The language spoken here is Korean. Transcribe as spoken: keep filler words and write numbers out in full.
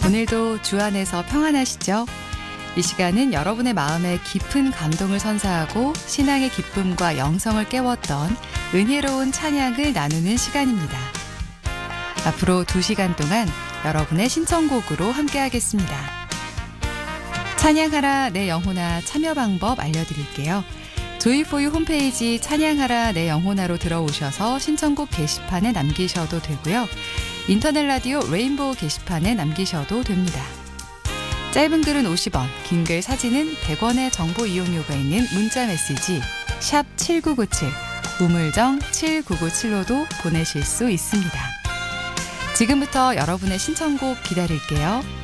오늘도 주 안에서 평안하시죠? 이 시간은 여러분의 마음에 깊은 감동을 선사하고 신앙의 기쁨과 영성을 깨웠던 은혜로운 찬양을 나누는 시간입니다. 앞으로 두 시간 동안 여러분의 신청곡으로 함께하겠습니다. 찬양하라 내 영혼아 참여 방법 알려드릴게요. 조이포유 홈페이지 찬양하라 내 영혼아로 들어오셔서 신청곡 게시판에 남기셔도 되고요. 인터넷 라디오 레인보우 게시판에 남기셔도 됩니다. 짧은 글은 오십 원, 긴 글 사진은 백 원의 정보 이용료가 있는 문자 메시지 샵 칠구구칠, 우물정 칠구구칠로도 보내실 수 있습니다. 지금부터 여러분의 신청곡 기다릴게요.